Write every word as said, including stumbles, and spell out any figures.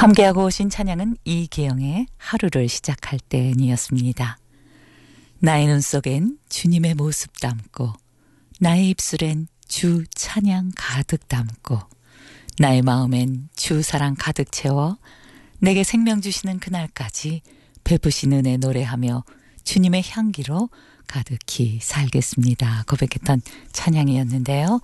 함께하고 오신 찬양은 이계영의 하루를 시작할 때니였습니다. 나의 눈 속엔 주님의 모습 담고 나의 입술엔 주 찬양 가득 담고 나의 마음엔 주 사랑 가득 채워 내게 생명 주시는 그날까지 베푸신 은혜 노래하며 주님의 향기로 가득히 살겠습니다. 고백했던 찬양이었는데요.